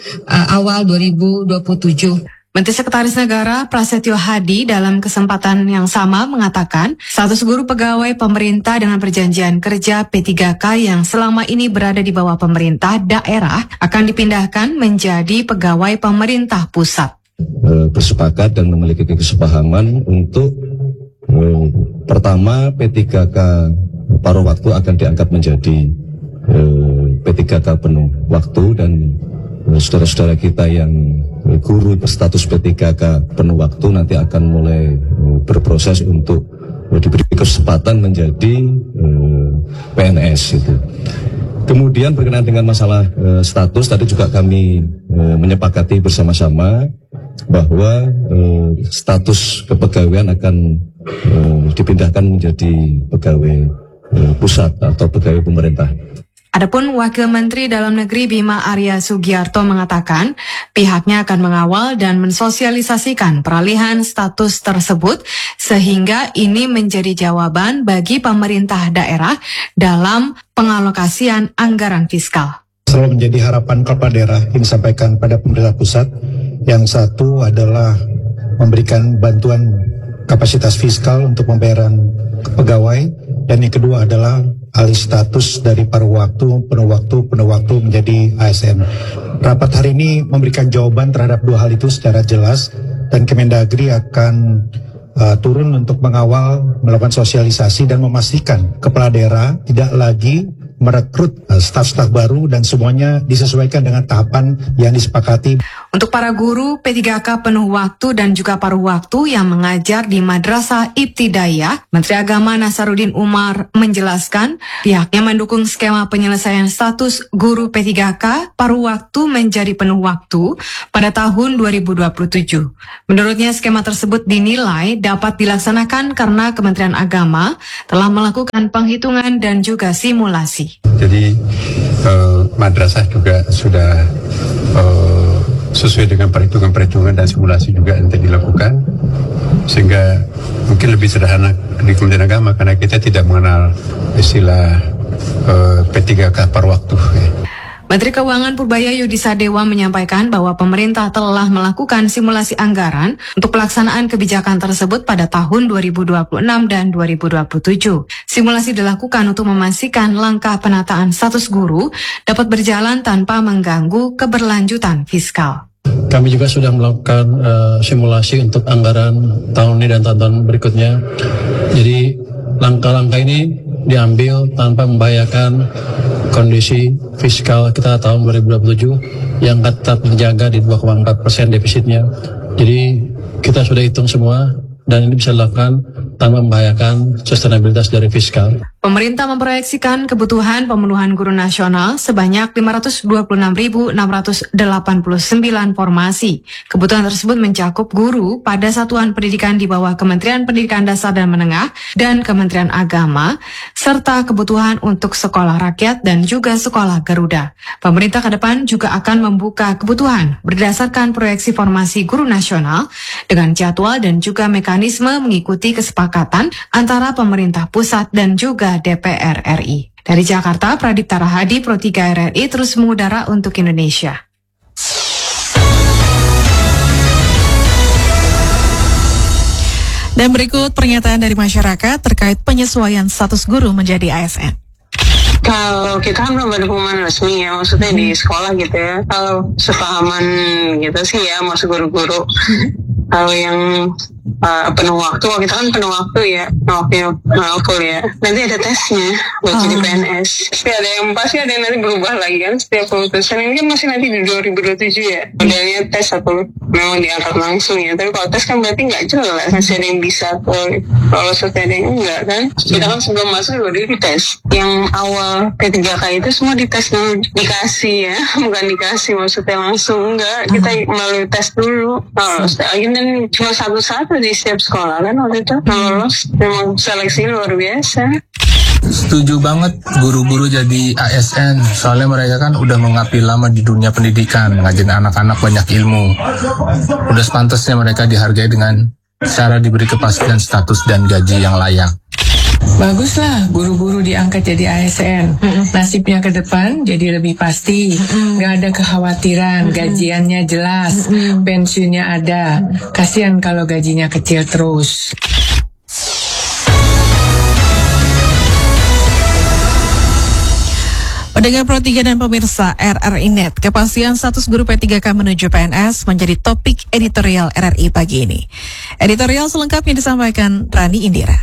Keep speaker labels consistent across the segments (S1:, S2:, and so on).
S1: awal 2027.
S2: Menteri Sekretaris Negara Prasetyo Hadi dalam kesempatan yang sama mengatakan status guru pegawai pemerintah dengan perjanjian kerja P3K yang selama ini berada di bawah pemerintah daerah akan dipindahkan menjadi pegawai pemerintah pusat.
S3: Bersepakat dan memiliki kesepahaman untuk pertama P3K paruh waktu akan diangkat menjadi P3K penuh waktu, dan saudara-saudara kita yang guru berstatus P3K penuh waktu nanti akan mulai berproses untuk diberi kesempatan menjadi PNS itu. Kemudian berkenaan dengan masalah status, tadi juga kami menyepakati bersama-sama bahwa status kepegawaian akan dipindahkan menjadi pegawai pusat atau pegawai pemerintah.
S2: Adapun Wakil Menteri Dalam Negeri Bima Arya Sugiarto mengatakan pihaknya akan mengawal dan mensosialisasikan peralihan status tersebut sehingga ini menjadi jawaban bagi pemerintah daerah dalam pengalokasian anggaran fiskal.
S4: Selalu menjadi harapan kepala daerah yang disampaikan pada pemerintah pusat. Yang satu adalah memberikan bantuan kapasitas fiskal untuk pembayaran pegawai, dan yang kedua adalah alih status dari paruh waktu, penuh waktu menjadi ASN. Rapat hari ini memberikan jawaban terhadap dua hal itu secara jelas, dan Kemendagri akan turun untuk mengawal, melakukan sosialisasi dan memastikan kepala daerah tidak lagi merekrut staf-staf baru dan semuanya disesuaikan dengan tahapan yang disepakati.
S2: Untuk para guru P3K penuh waktu dan juga paruh waktu yang mengajar di Madrasah Ibtidaiyah, Menteri Agama Nasaruddin Umar menjelaskan pihaknya mendukung skema penyelesaian status guru P3K paruh waktu menjadi penuh waktu pada tahun 2027. Menurutnya skema tersebut dinilai dapat dilaksanakan karena Kementerian Agama telah melakukan penghitungan dan juga simulasi.
S5: Jadi madrasah juga sudah sesuai dengan perhitungan dan simulasi juga yang dilakukan, sehingga mungkin lebih sederhana di Kementerian Agama karena kita tidak mengenal istilah P3K paruh waktu.
S2: Menteri Keuangan Purbaya Yudisadewa menyampaikan bahwa pemerintah telah melakukan simulasi anggaran untuk pelaksanaan kebijakan tersebut pada tahun 2026 dan 2027. Simulasi dilakukan untuk memastikan langkah penataan status guru dapat berjalan tanpa mengganggu keberlanjutan fiskal.
S6: Kami juga sudah melakukan simulasi untuk anggaran tahun ini dan tahun-tahun berikutnya. Jadi langkah-langkah ini diambil tanpa membahayakan kondisi fiskal kita tahun 2027 yang tetap terjaga di 2,4% defisitnya. Jadi kita sudah hitung semua dan ini bisa dilakukan tanpa membahayakan sustainabilitas dari fiskal.
S2: Pemerintah memproyeksikan kebutuhan pemenuhan guru nasional sebanyak 526.689 formasi. Kebutuhan tersebut mencakup guru pada satuan pendidikan di bawah Kementerian Pendidikan Dasar dan Menengah dan Kementerian Agama, serta kebutuhan untuk sekolah rakyat dan juga sekolah Garuda. Pemerintah ke depan juga akan membuka kebutuhan berdasarkan proyeksi formasi guru nasional dengan jadwal dan juga mekanisme mengikuti kesepakatan antara pemerintah pusat dan juga DPR RI. Dari Jakarta, Pradipta Rahadi, Pro 3 RRI terus mengudara untuk Indonesia.
S7: Dan berikut pernyataan dari masyarakat terkait penyesuaian status guru menjadi ASN.
S8: Kalau kita kan belum ada pengumuman resmi ya, maksudnya di sekolah gitu ya. Kalau sepahaman gitu sih ya, maksud guru-guru. Kalau yang penuh waktu, kita kan penuh waktu ya, waktunya full ya. Nanti ada tesnya buat jadi PNS. Pasti ada yang nanti berubah lagi kan setiap keputusan. Ini kan masih nanti di 2027 ya. Modelnya tes atau memang diangkat langsung ya. Tapi kalau tes kan berarti nggak jelas. Masih ada yang bisa atau lolos atau ada yang enggak kan. Kita kan sebelum masuk udah dites. Yang awal P3K itu semua dites dulu, dikasih ya. Bukan dikasih maksudnya langsung, enggak. Kita melalui tes dulu. Lolos lagi dan cuma satu-satu di setiap sekolah kan waktu itu lolos. Memang seleksi luar biasa.
S9: Setuju banget guru-guru jadi ASN, soalnya mereka kan udah mengabdi lama di dunia pendidikan, ngajarin anak-anak banyak ilmu. Udah sepantasnya mereka dihargai dengan cara diberi kepastian status dan gaji yang layak.
S10: Baguslah guru-guru diangkat jadi ASN. Nasibnya ke depan jadi lebih pasti. Gak ada kekhawatiran, gajiannya jelas, pensiunnya ada. Kasihan kalau gajinya kecil terus.
S7: Pendengar Pro 3 dan pemirsa RRI Net, kepastian status guru P3K menuju PNS menjadi topik editorial RRI pagi ini. Editorial selengkapnya disampaikan Rani Indira.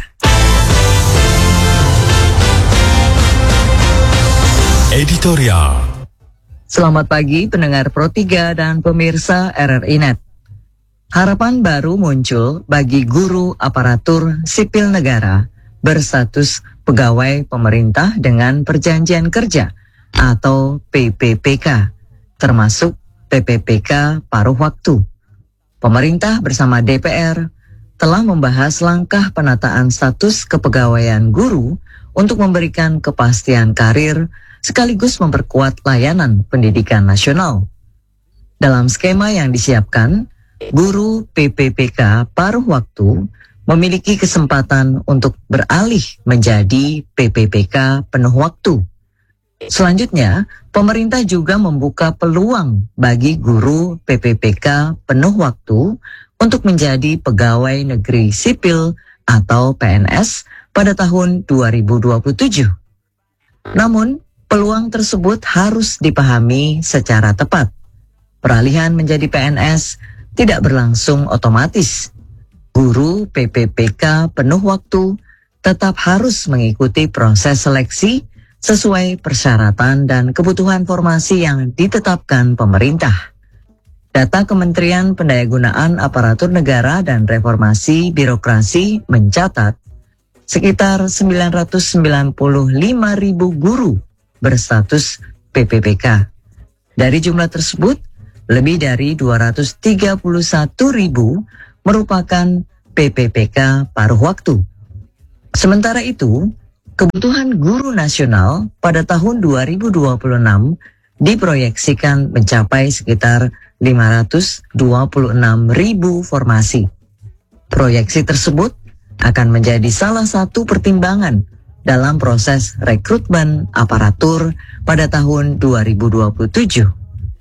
S11: Editorial.
S12: Selamat pagi pendengar Pro 3 dan pemirsa RRI Net. Harapan baru muncul bagi guru aparatur sipil negara berstatus pegawai pemerintah dengan perjanjian kerja atau PPPK, termasuk PPPK paruh waktu. Pemerintah bersama DPR telah membahas langkah penataan status kepegawaian guru untuk memberikan kepastian karir sekaligus memperkuat layanan pendidikan nasional. Dalam skema yang disiapkan, guru PPPK paruh waktu memiliki kesempatan untuk beralih menjadi PPPK penuh waktu. Selanjutnya, pemerintah juga membuka peluang bagi guru PPPK penuh waktu untuk menjadi pegawai negeri sipil atau PNS pada tahun 2027. Namun, peluang tersebut harus dipahami secara tepat. Peralihan menjadi PNS tidak berlangsung otomatis. Guru PPPK penuh waktu tetap harus mengikuti proses seleksi sesuai persyaratan dan kebutuhan formasi yang ditetapkan pemerintah. Data Kementerian Pendayagunaan Aparatur Negara dan Reformasi Birokrasi mencatat sekitar 995.000 guru berstatus PPPK. Dari jumlah tersebut, lebih dari 231.000 merupakan PPPK paruh waktu. Sementara itu, kebutuhan guru nasional pada tahun 2026 diproyeksikan mencapai sekitar 526.000 formasi. Proyeksi tersebut akan menjadi salah satu pertimbangan dalam proses rekrutmen aparatur pada tahun 2027.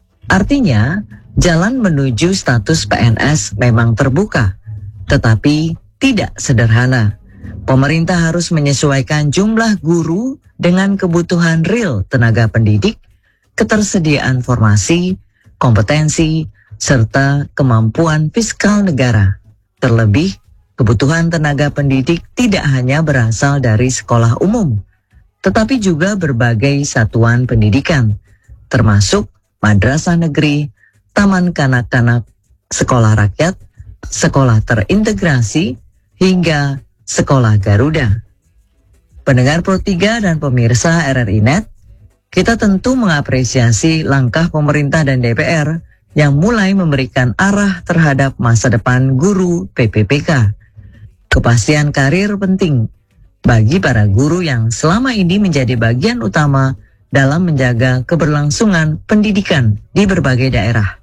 S12: Artinya, jalan menuju status PNS memang terbuka, tetapi tidak sederhana. Pemerintah harus menyesuaikan jumlah guru dengan kebutuhan real tenaga pendidik, ketersediaan formasi, kompetensi, serta kemampuan fiskal negara. Terlebih, kebutuhan tenaga pendidik tidak hanya berasal dari sekolah umum, tetapi juga berbagai satuan pendidikan, termasuk madrasah negeri, taman kanak-kanak, sekolah rakyat, sekolah terintegrasi, hingga sekolah Garuda. Pendengar Pro 3 dan pemirsa RRI Net, kita tentu mengapresiasi langkah pemerintah dan DPR yang mulai memberikan arah terhadap masa depan guru PPPK. Kepastian karir penting bagi para guru yang selama ini menjadi bagian utama dalam menjaga keberlangsungan pendidikan di berbagai daerah.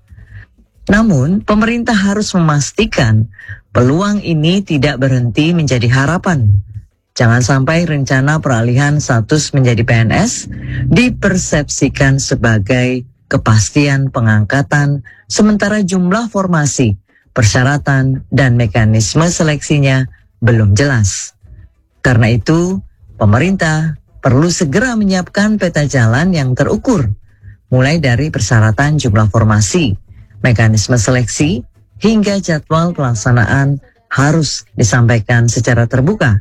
S12: Namun, pemerintah harus memastikan peluang ini tidak berhenti menjadi harapan. Jangan sampai rencana peralihan status menjadi PNS dipersepsikan sebagai kepastian pengangkatan, sementara jumlah formasi, persyaratan, dan mekanisme seleksinya belum jelas. Karena itu, pemerintah perlu segera menyiapkan peta jalan yang terukur, mulai dari persyaratan jumlah formasi, mekanisme seleksi, hingga jadwal pelaksanaan harus disampaikan secara terbuka.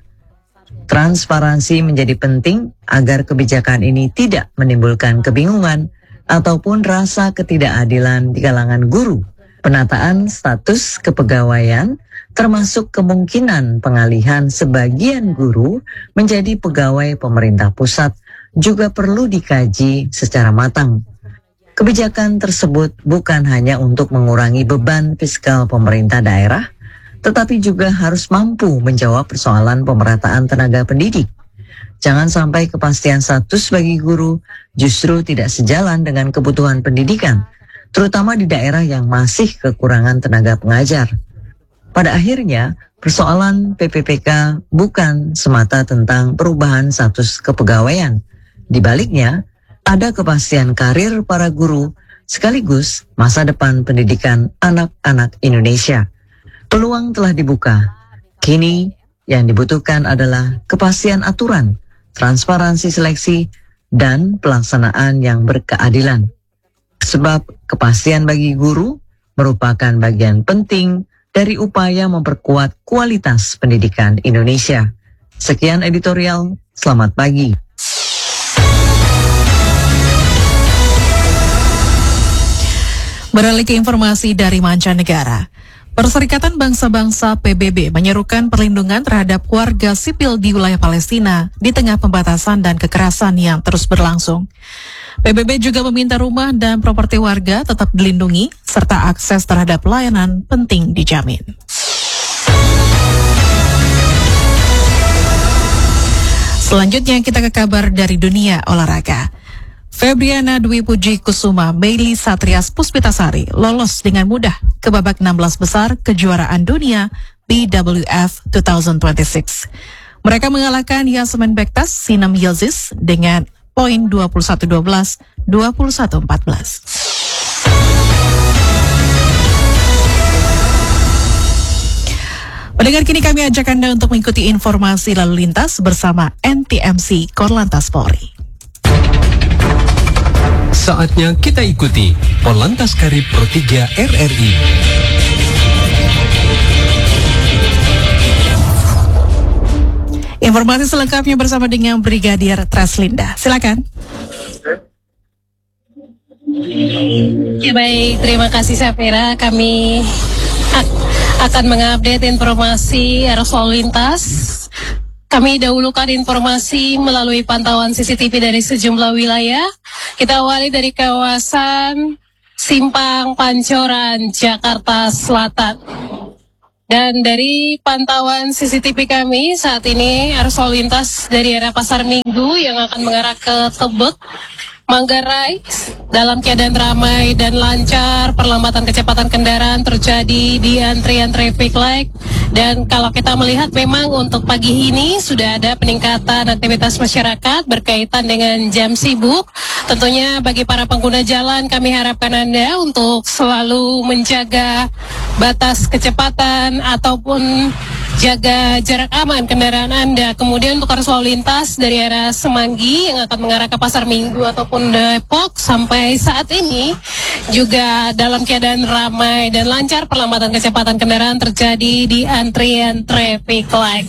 S12: Transparansi menjadi penting agar kebijakan ini tidak menimbulkan kebingungan ataupun rasa ketidakadilan di kalangan guru. Penataan status kepegawaian termasuk kemungkinan pengalihan sebagian guru menjadi pegawai pemerintah pusat juga perlu dikaji secara matang. Kebijakan tersebut bukan hanya untuk mengurangi beban fiskal pemerintah daerah, tetapi juga harus mampu menjawab persoalan pemerataan tenaga pendidik. Jangan sampai kepastian status bagi guru justru tidak sejalan dengan kebutuhan pendidikan, terutama di daerah yang masih kekurangan tenaga pengajar. Pada akhirnya, persoalan PPPK bukan semata tentang perubahan status kepegawaian. Di baliknya, ada kepastian karir para guru sekaligus masa depan pendidikan anak-anak Indonesia. Peluang telah dibuka. Kini yang dibutuhkan adalah kepastian aturan, transparansi seleksi, dan pelaksanaan yang berkeadilan. Sebab kepastian bagi guru merupakan bagian penting dari upaya memperkuat kualitas pendidikan Indonesia. Sekian editorial, selamat pagi.
S7: Beralih ke informasi dari mancanegara. Perserikatan Bangsa-Bangsa PBB menyerukan perlindungan terhadap warga sipil di wilayah Palestina di tengah pembatasan dan kekerasan yang terus berlangsung. PBB juga meminta rumah dan properti warga tetap dilindungi serta akses terhadap layanan penting dijamin. Selanjutnya kita ke kabar dari dunia olahraga. Febriana Dwi Puji Kusuma Meili Satrias Puspitasari lolos dengan mudah ke babak 16 besar kejuaraan dunia BWF 2026. Mereka mengalahkan Yasmin Bektas Sinem Yildiz dengan poin 21-12, 21-14. Pendengar, kini kami ajak Anda untuk mengikuti informasi lalu lintas bersama NTMC Korlantas Polri.
S11: Saatnya kita ikuti Korlantas Karib Pro 3 RRI.
S7: Informasi selengkapnya bersama dengan Brigadier Traslinda. Silakan.
S13: Ya baik, terima kasih Safira. Kami akan mengupdate informasi arus lalu lintas. Kami dahulukan informasi melalui pantauan CCTV dari sejumlah wilayah. Kita awali dari kawasan Simpang Pancoran, Jakarta Selatan. Dan dari pantauan CCTV kami saat ini arus lalu lintas dari arah Pasar Minggu yang akan mengarah ke Tebet, Manggarai dalam keadaan ramai dan lancar. Perlambatan kecepatan kendaraan terjadi di antrian traffic light. Dan kalau kita melihat memang untuk pagi ini sudah ada peningkatan aktivitas masyarakat berkaitan dengan jam sibuk. Tentunya bagi para pengguna jalan kami harapkan Anda untuk selalu menjaga batas kecepatan ataupun jaga jarak aman kendaraan Anda. Kemudian untuk arus lalu lintas dari arah Semanggi yang akan mengarah ke Pasar Minggu ataupun Depok sampai saat ini juga dalam keadaan ramai dan lancar. Perlambatan kecepatan kendaraan terjadi di antrian traffic light.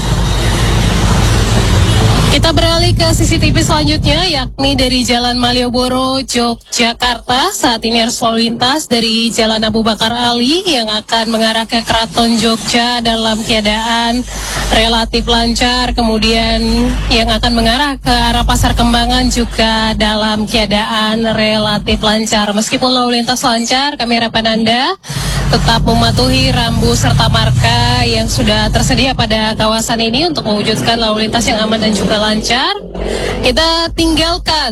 S13: Kita beralih ke CCTV selanjutnya, yakni dari Jalan Malioboro, Yogyakarta. Saat ini arus lalu lintas dari Jalan Abu Bakar Ali yang akan mengarah ke Keraton Jogja dalam keadaan relatif lancar. Kemudian yang akan mengarah ke arah Pasar Kembangan juga dalam keadaan relatif lancar. Meskipun lalu lintas lancar, kami harapkan Anda tetap mematuhi rambu serta marka yang sudah tersedia pada kawasan ini untuk mewujudkan lalu lintas yang aman dan juga lancar. Kita tinggalkan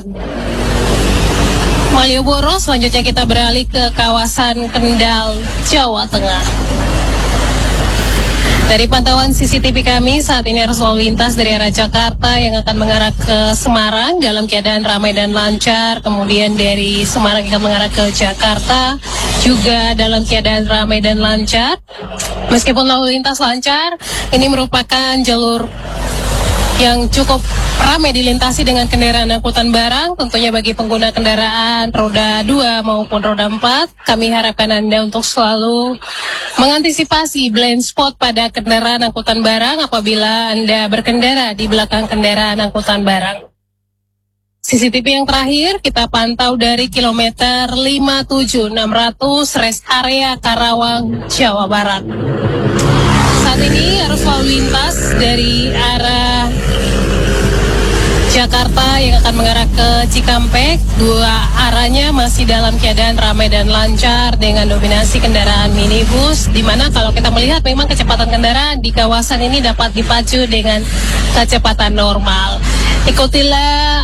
S13: Malioboro, selanjutnya kita beralih ke kawasan Kendal, Jawa Tengah. Dari pantauan CCTV kami saat ini arus lalu lintas dari arah Jakarta yang akan mengarah ke Semarang dalam keadaan ramai dan lancar. Kemudian dari Semarang yang akan mengarah ke Jakarta juga dalam keadaan ramai dan lancar. Meskipun lalu lintas lancar, ini merupakan jalur yang cukup ramai dilintasi dengan kendaraan angkutan barang. Tentunya bagi pengguna kendaraan roda 2 maupun roda 4, kami harapkan Anda untuk selalu mengantisipasi blind spot pada kendaraan angkutan barang apabila Anda berkendara di belakang kendaraan angkutan barang. CCTV yang terakhir kita pantau dari kilometer 57600 rest area Karawang, Jawa Barat. Saat ini arus lalu lintas dari arah Jakarta yang akan mengarah ke Cikampek, dua arahnya masih dalam keadaan ramai dan lancar dengan dominasi kendaraan minibus, di mana kalau kita melihat memang kecepatan kendaraan di kawasan ini dapat dipacu dengan kecepatan normal. Ikutilah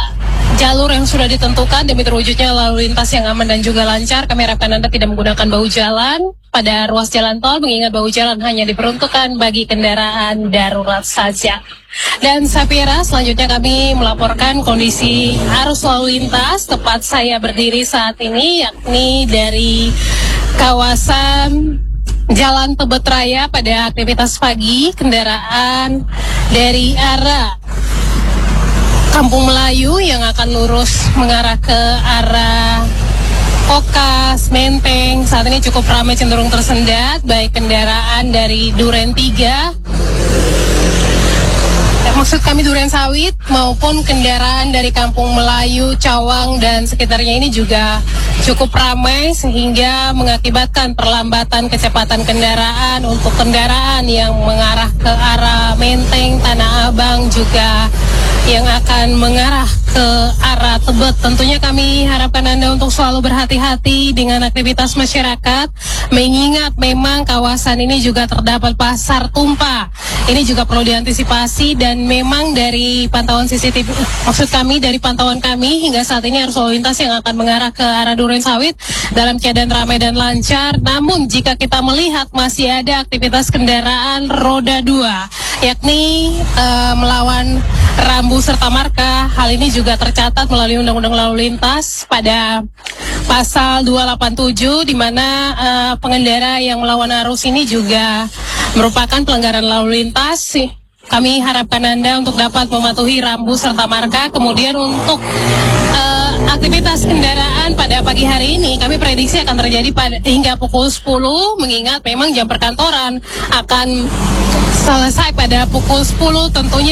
S13: jalur yang sudah ditentukan demi terwujudnya lalu lintas yang aman dan juga lancar. Kami harapkan Anda tidak menggunakan bahu jalan pada ruas jalan tol, mengingat bahu jalan hanya diperuntukkan bagi kendaraan darurat saja. Dan Sapira, selanjutnya kami melaporkan kondisi arus lalu lintas tempat saya berdiri saat ini, yakni dari kawasan Jalan Tebet Raya pada aktivitas pagi, kendaraan dari arah Kampung Melayu yang akan lurus mengarah ke arah Kokas, Menteng, saat ini cukup ramai, cenderung tersendat, baik kendaraan dari Duren 3, maksud kami Duren Sawit, maupun kendaraan dari Kampung Melayu, Cawang, dan sekitarnya ini juga cukup ramai sehingga mengakibatkan perlambatan kecepatan kendaraan untuk kendaraan yang mengarah ke arah Menteng, Tanah Abang, juga yang akan mengarah ke arah Tebet. Tentunya kami harapkan Anda untuk selalu berhati-hati dengan aktivitas masyarakat, mengingat memang kawasan ini juga terdapat pasar tumpah. Ini juga perlu diantisipasi, dan memang dari pantauan CCTV, maksud kami dari pantauan kami hingga saat ini arus lalu lintas yang akan mengarah ke arah Duren Sawit dalam keadaan ramai dan lancar. Namun jika kita melihat masih ada aktivitas kendaraan roda 2, yakni melawan rambu serta marka. Hal ini juga tercatat melalui Undang-Undang Lalu Lintas pada pasal 287, di mana pengendara yang melawan arus ini juga merupakan pelanggaran lalu lintas. Kami harapkan Anda untuk dapat mematuhi rambu serta marka. Kemudian untuk aktivitas kendaraan pada pagi hari ini kami prediksi akan terjadi hingga pukul 10, mengingat memang jam perkantoran akan selesai pada pukul 10 tentunya.